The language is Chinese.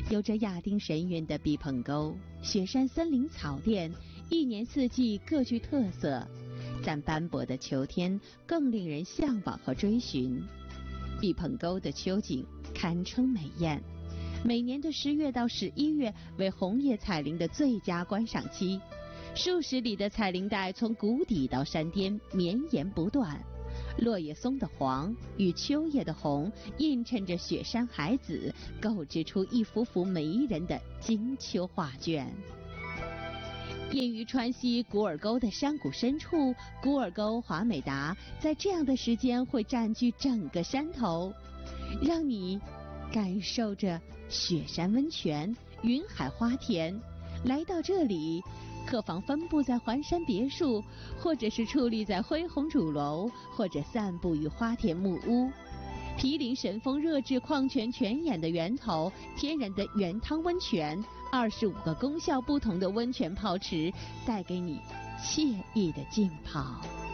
有着亚丁神韵的毕棚沟、雪山森林草甸，一年四季各具特色，但斑驳的秋天更令人向往和追寻。毕棚沟的秋景堪称美艳，每年的10月到11月为红叶彩铃的最佳观赏期，数十里的彩铃带从谷底到山巅绵延不断，落叶松的黄与秋叶的红映衬着雪山海子，构织出一幅幅迷人的金秋画卷。隐于川西古尔沟的山谷深处，古尔沟华美达在这样的时间会占据整个山头，让你感受着雪山温泉、云海花田。来到这里，客房分布在环山别墅，或者是矗立在恢宏主楼，或者散步于花田木屋。毗邻神风热质矿泉泉眼的源头，天然的原汤温泉，25个功效不同的温泉泡池，带给你惬意的浸泡。